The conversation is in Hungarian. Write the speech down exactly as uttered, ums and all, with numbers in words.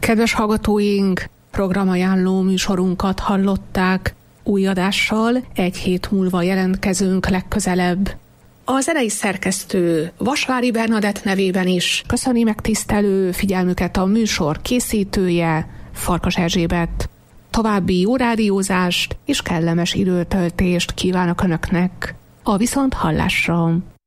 Kedves hallgatóink, programajánló műsorunkat hallották. Új adással egy hét múlva jelentkezünk legközelebb. A zenei szerkesztő Vasvári Bernadett nevében is köszöni megtisztelő figyelmüket a műsor készítője, Farkas Erzsébet. További jó rádiózást és kellemes időtöltést kívánok Önöknek. A viszonthallásra!